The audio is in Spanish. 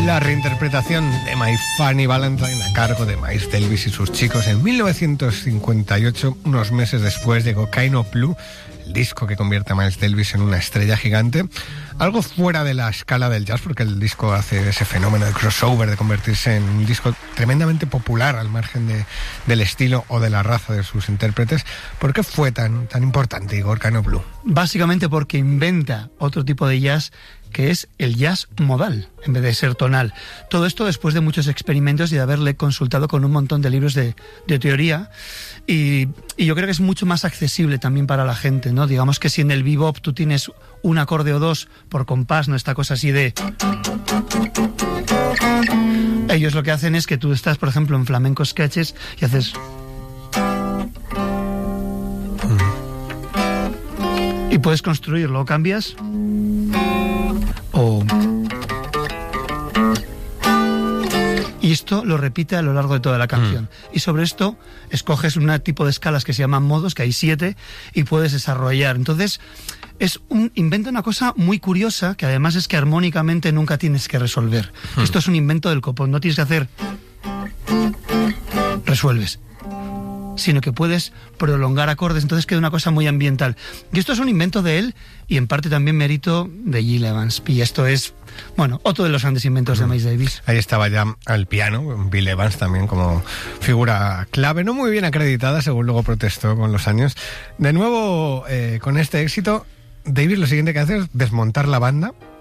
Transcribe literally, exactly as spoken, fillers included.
La reinterpretación de My Funny Valentine a cargo de Miles Davis y sus chicos en mil novecientos cincuenta y ocho, unos meses después de Cocaine of Blue, el disco que convierte a Miles Davis en una estrella gigante, algo fuera de la escala del jazz, porque el disco hace ese fenómeno de crossover, de convertirse en un disco tremendamente popular al margen de, del estilo o de la raza de sus intérpretes. ¿Por qué fue tan, tan importante Cocaine of Blue? Básicamente porque inventa otro tipo de jazz, que es el jazz modal, en vez de ser tonal. Todo esto después de muchos experimentos y de haberle consultado con un montón de libros de, de teoría, y, y yo creo que es mucho más accesible también para la gente, ¿no? Digamos que si en el bebop tú tienes un acorde o dos por compás, no esta cosa así de... Ellos lo que hacen es que tú estás, por ejemplo, en flamenco sketches y haces... Y puedes construirlo, cambias... O... Y esto lo repite a lo largo de toda la canción. Mm. Y sobre esto escoges un tipo de escalas que se llaman modos, que hay siete, y puedes desarrollar. Entonces, es un inventa una cosa muy curiosa, que además es que armónicamente nunca tienes que resolver. Mm. Esto es un invento del copón, no tienes que hacer... Resuelves. Sino que puedes prolongar acordes, entonces queda una cosa muy ambiental. Y esto es un invento de él y en parte también mérito de Gil Evans. Y esto es, bueno, otro de los grandes inventos mm. de Miles Davis. Ahí estaba ya al piano, Bill Evans también como figura clave, no muy bien acreditada, según luego protestó con los años. De nuevo, eh, con este éxito, Davis lo siguiente que hace es desmontar la banda